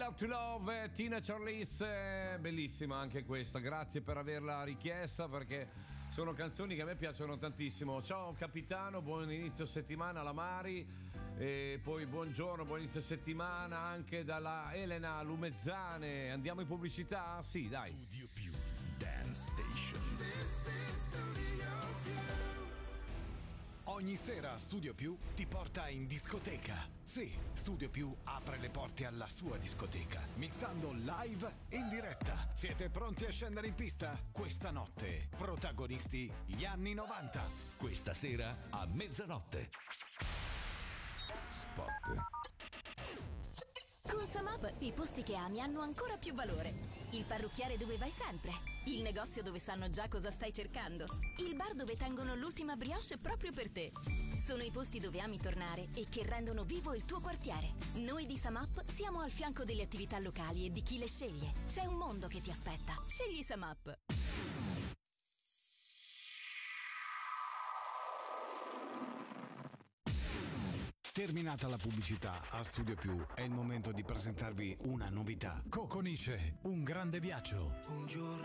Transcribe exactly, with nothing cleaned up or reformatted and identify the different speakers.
Speaker 1: Love to Love, Tina Charlize, bellissima anche questa, grazie per averla richiesta perché sono canzoni che a me piacciono tantissimo. Ciao capitano, buon inizio settimana alla Mari, e poi buongiorno, buon inizio settimana anche dalla Elena Lumezzane. Andiamo in pubblicità? Sì, dai.
Speaker 2: Studio Più Dance Station.
Speaker 3: This is Studio Più.
Speaker 2: Ogni sera Studio Più ti porta in discoteca. Sì, Studio Più apre le porte alla sua discoteca, mixando live in diretta. Siete pronti a scendere in pista? Questa notte, protagonisti gli anni novanta.
Speaker 4: Questa sera a mezzanotte. Spot.
Speaker 5: Con Samap i posti che ami hanno ancora più valore. Il parrucchiere dove vai sempre. Il negozio dove sanno già cosa stai cercando. Il bar dove tengono l'ultima brioche proprio per te. Sono i posti dove ami tornare e che rendono vivo il tuo quartiere. Noi di Samap siamo al fianco delle attività locali e di chi le sceglie. C'è un mondo che ti aspetta. Scegli Samap.
Speaker 2: Terminata la pubblicità, a Studio Più è il momento di presentarvi una novità. Coconice, un grande viaggio.
Speaker 3: Un giorno